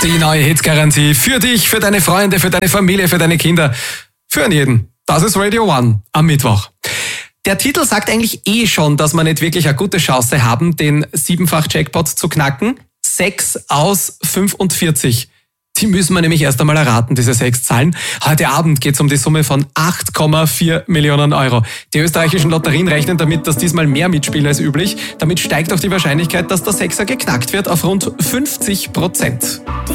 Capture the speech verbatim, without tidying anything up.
Die neue Hitgarantie für dich, für deine Freunde, für deine Familie, für deine Kinder, für jeden. Das ist Radio One am Mittwoch. Der Titel sagt eigentlich eh schon, dass wir nicht wirklich eine gute Chance haben, den Siebenfach-Jackpot zu knacken. Sechs aus fünfundvierzig. Die müssen wir nämlich erst einmal erraten, diese sechs Zahlen. Heute Abend geht es um die Summe von acht Komma vier Millionen Euro. Die österreichischen Lotterien rechnen damit, dass diesmal mehr mitspielen als üblich. Damit steigt auch die Wahrscheinlichkeit, dass der Sechser geknackt wird auf rund fünfzig Prozent.